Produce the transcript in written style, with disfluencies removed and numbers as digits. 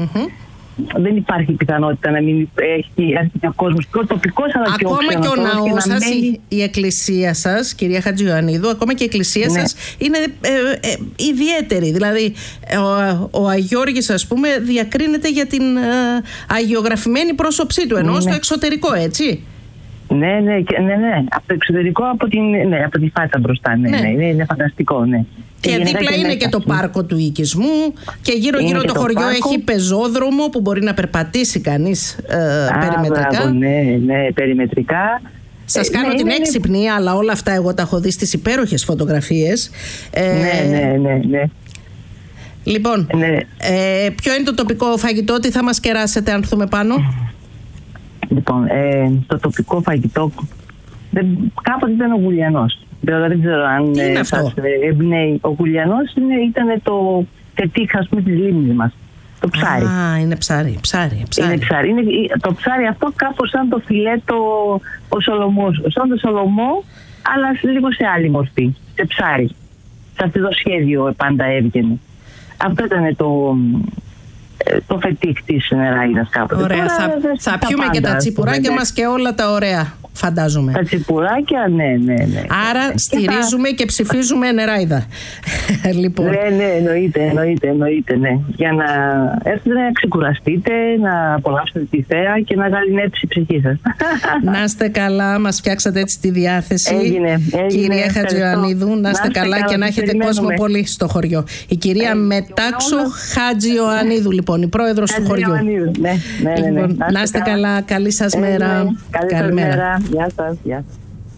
Δεν υπάρχει πιθανότητα να μην έχει έρθει ο κόσμος, και ο τοπικός αλλά και ο ξενοδοχός. Ακόμα και ο ναός σας, η εκκλησία σας, κυρία Χατζιωαννίδου, ακόμα και η εκκλησία σας είναι ιδιαίτερη. Δηλαδή ο Αγιώργης, ας πούμε, διακρίνεται για την αγιογραφημένη πρόσωψή του, ενώ στο εξωτερικό, έτσι. Ναι. Από το εξωτερικό, από τη φάτσα μπροστά. Είναι φανταστικό, ναι. Και δίπλα είναι και το πάρκο του οικισμού και γύρω-γύρω το χωριό έχει πεζόδρομο που μπορεί να περπατήσει κανείς περιμετρικά. Ναι, περιμετρικά. Σας κάνω την έξυπνη, αλλά όλα αυτά εγώ τα έχω δει στις υπέροχες φωτογραφίες. Ναι. Λοιπόν, ποιο είναι το τοπικό φαγητό, τι θα μας κεράσετε αν έρθουμε πάνω? Λοιπόν, το τοπικό φαγητό κάποτε ήταν ο γουλιανός. Δεν ξέρω αν σας εμπνέει. Ο γουλιανός ήταν το τετίχ, ας πούμε, της λίμνης μας. Το ψάρι. Είναι ψάρι. Είναι ψάρι. Είναι το ψάρι αυτό κάπως σαν το φιλέτο ο Σολομός. Σαν το Σολομό, αλλά λίγο σε άλλη μορφή. Σε ψάρι. Σε αυτό το σχέδιο πάντα έβγαινε. Αυτό ήταν το φετίχ της νεράιδας κάποτε. Ωραία, θα πιούμε και τα τσιπουράκια μας και όλα τα ωραία, φαντάζομαι. Τα τσιπουράκια, ναι. Άρα στηρίζουμε και ψηφίζουμε νεράιδα. Λοιπόν. Ναι, εννοείται, ναι. Για να έρθετε να ξεκουραστείτε, να απολαύσετε τη θέα και να γαληνέψει η ψυχή σας. Να είστε καλά, μας φτιάξατε έτσι τη διάθεση. Έγινε. Κυρία Χατζιωαννίδου, να είστε καλά και να έχετε κόσμο πολύ στο χωριό. Η κυρία Μετάξο Χατζιωαννίδου, λοιπόν, η πρόεδρος του χωριού. Ναι. Να είστε καλά, καλή σας μέρα. Καλημέρα. Γεια σας.